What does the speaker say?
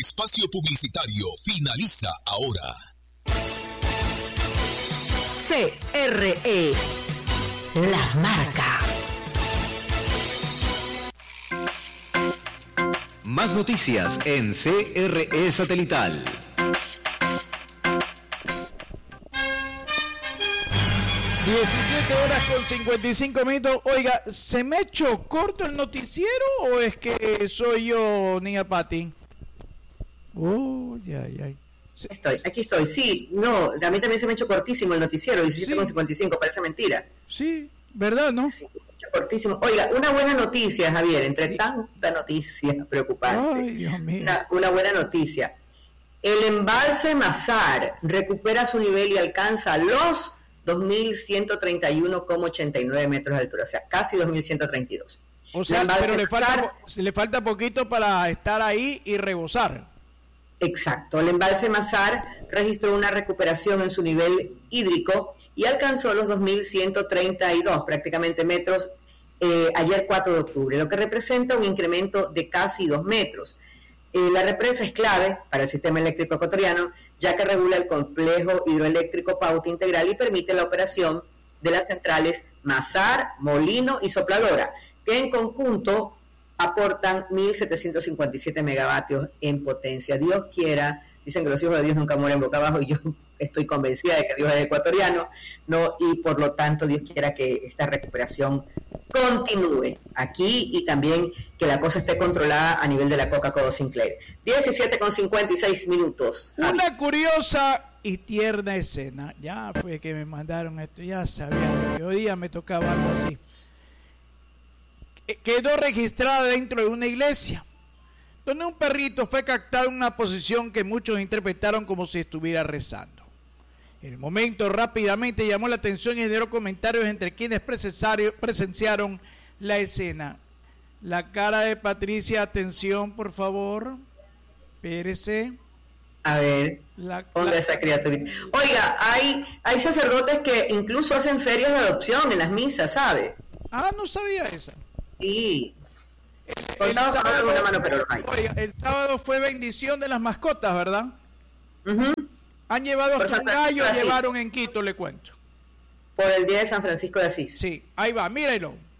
espacio publicitario finaliza ahora. CRE, la marca. Más noticias en CRE Satelital. (17:55). Oiga, ¿se me echó corto el noticiero o es que soy yo, niña Pati? Ay. Aquí estoy, sí, no, a mí también se me ha hecho cortísimo el noticiero, 17:55, parece mentira. Sí, ¿verdad, no? Sí, cortísimo. Oiga, una buena noticia, Javier, entre tanta noticia preocupante. Ay, Dios mío. Una buena noticia. El embalse Mazar recupera su nivel y alcanza los 2.131,89 metros de altura, o sea, casi 2.132. O sea, pero le falta poquito para estar ahí y rebosar. Exacto, el embalse Mazar registró una recuperación en su nivel hídrico y alcanzó los 2.132 prácticamente metros ayer 4 de octubre, lo que representa un incremento de casi 2 metros. La represa es clave para el sistema eléctrico ecuatoriano, ya que regula el complejo hidroeléctrico Pauta Integral y permite la operación de las centrales Mazar, Molino y Sopladora, que en conjunto aportan 1.757 megavatios en potencia. Dios quiera, dicen que los hijos de Dios nunca mueren boca abajo, y yo estoy convencida de que Dios es ecuatoriano, ¿no? Y por lo tanto Dios quiera que esta recuperación continúe aquí y también que la cosa esté controlada a nivel de la Coca-Cola Sinclair. 17:56. Una curiosa y tierna escena, ya fue que me mandaron esto, ya sabía que hoy día me tocaba algo así. Quedó registrada dentro de una iglesia, donde un perrito fue captado en una posición que muchos interpretaron como si estuviera rezando. El momento rápidamente llamó la atención y generó comentarios entre quienes presenciaron la escena. La cara de Patricia, atención por favor, espérese. A ver, ¿dónde esa criatura? Oiga, hay sacerdotes que incluso hacen ferias de adopción en las misas, ¿sabe? Ah, no sabía esa. Sí. El sábado fue bendición de las mascotas, ¿verdad? Uh-huh. Han llevado hasta un gallo, llevaron en Quito, le cuento. Por el día de San Francisco de Asís. Sí, ahí va, mírelo.